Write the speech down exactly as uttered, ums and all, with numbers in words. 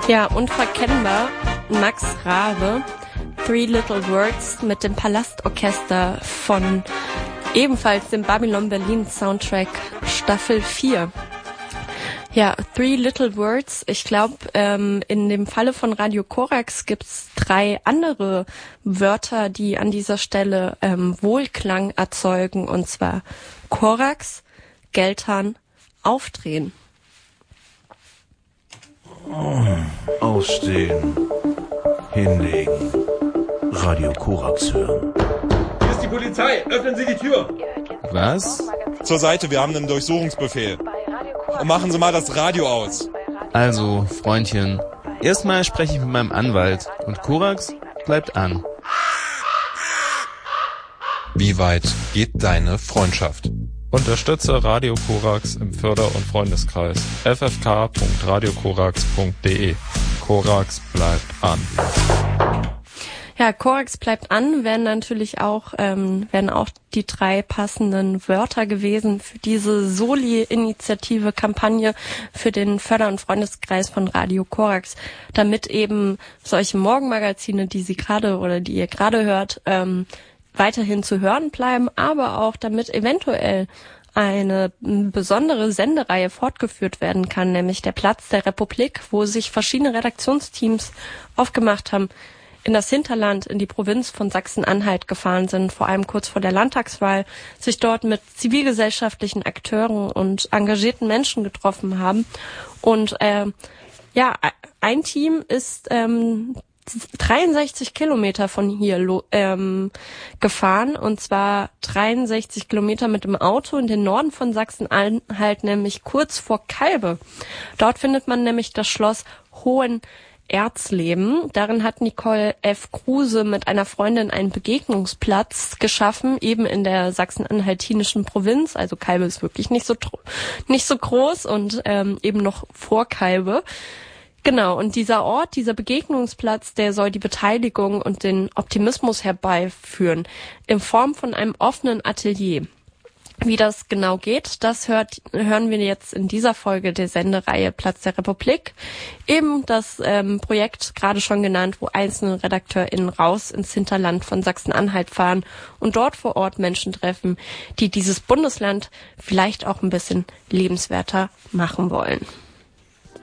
Ja, unverkennbar Max Rabe, Three Little Words mit dem Palastorchester von ebenfalls dem Babylon Berlin Soundtrack Staffel vier. Ja, Three Little Words. Ich glaube, ähm, in dem Falle von Radio Korax gibt's drei andere Wörter, die an dieser Stelle ähm, Wohlklang erzeugen, und zwar Korax, Geldhahn, Aufdrehen. Aufstehen, hinlegen, Radio Korax hören. Hier ist die Polizei, öffnen Sie die Tür. Was? Zur Seite, wir haben einen Durchsuchungsbefehl. Und machen Sie mal das Radio aus. Also, Freundchen, erstmal spreche ich mit meinem Anwalt und Korax bleibt an. Wie weit geht deine Freundschaft? Unterstütze Radio Korax im Förder- und Freundeskreis f f k punkt radio korax punkt d e. Korax bleibt an. Ja, Korax bleibt an, wären natürlich auch, ähm, wären auch die drei passenden Wörter gewesen für diese Soli-Initiative, Kampagne für den Förder- und Freundeskreis von Radio Korax, damit eben solche Morgenmagazine, die Sie gerade oder die ihr gerade hört, ähm, weiterhin zu hören bleiben, aber auch damit eventuell eine besondere Sendereihe fortgeführt werden kann, nämlich der Platz der Republik, wo sich verschiedene Redaktionsteams aufgemacht haben, in das Hinterland, in die Provinz von Sachsen-Anhalt gefahren sind, vor allem kurz vor der Landtagswahl, sich dort mit zivilgesellschaftlichen Akteuren und engagierten Menschen getroffen haben. Und äh, ja, ein Team ist ähm, dreiundsechzig Kilometer von hier lo- ähm, gefahren, und zwar dreiundsechzig Kilometer mit dem Auto in den Norden von Sachsen-Anhalt, nämlich kurz vor Calbe. Dort findet man nämlich das Schloss Hohen Erzleben. Darin hat Nicole F. Kruse mit einer Freundin einen Begegnungsplatz geschaffen, eben in der sachsen-anhaltinischen Provinz. Also Calbe ist wirklich nicht so nicht so groß und ähm, eben noch vor Calbe. Genau, und dieser Ort, dieser Begegnungsplatz, der soll die Beteiligung und den Optimismus herbeiführen, in Form von einem offenen Atelier. Wie das genau geht, das hört, hören wir jetzt in dieser Folge der Sendereihe Platz der Republik. Eben das ähm, Projekt, gerade schon genannt, wo einzelne RedakteurInnen raus ins Hinterland von Sachsen-Anhalt fahren und dort vor Ort Menschen treffen, die dieses Bundesland vielleicht auch ein bisschen lebenswerter machen wollen.